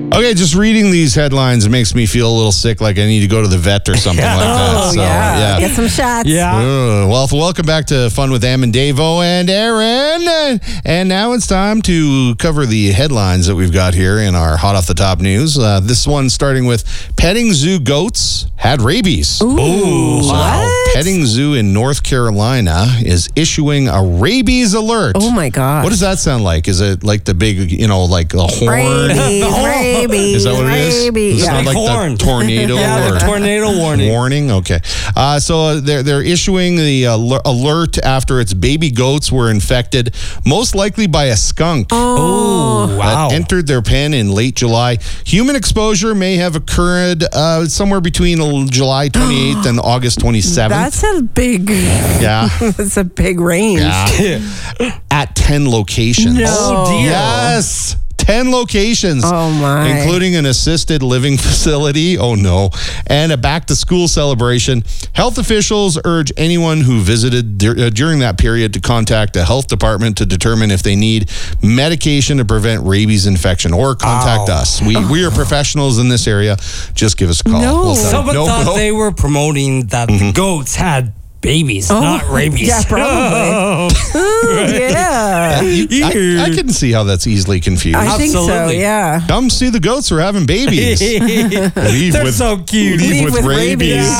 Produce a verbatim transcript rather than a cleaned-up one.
Okay, just reading these headlines makes me feel a little sick, like I need to go to the vet or something like that. Oh, So, yeah. Get some shots. Yeah. Uh, well, welcome back to Fun with Am and Davo and Aaron. And now it's time to cover the headlines that we've got here in our hot off the top news. Uh, this one starting with petting zoo goats had rabies. Ooh, So what? a petting zoo in North Carolina is issuing a rabies alert. Oh, my God. What does that sound like? Is it like the big, you know, like a horn? Rabies, rabies, Is that what it is? rabies. It's Yeah. not like horn. the tornado Yeah, or the tornado warning. warning. Okay, uh, so uh, they're they're issuing the uh, alert after its baby goats were infected, most likely by a skunk. Oh, That Wow. entered their pen in late July. Human exposure may have occurred uh, somewhere between July twenty-eighth and August twenty-seventh. that's a big, yeah. that's a big range. Yeah. At ten locations. No. Oh, dear. Yes. ten locations. Oh, my. Including an assisted living facility. Oh, no. And a back-to-school celebration. Health officials urge anyone who visited dur- uh, during that period to contact the health department to determine if they need medication to prevent rabies infection or contact Ow. us. We we are professionals in this area. Just give us a call. No. We'll send- Someone no, thought no. they were promoting that the goats had babies, Oh, not rabies. yeah, probably. Ooh, yeah. You- I, Ew. I can see how that's easily confused. I think so, Absolutely. yeah. Come see the goats are having babies. Leave They're with, so cute. Leave, Leave with, with rabies. rabies.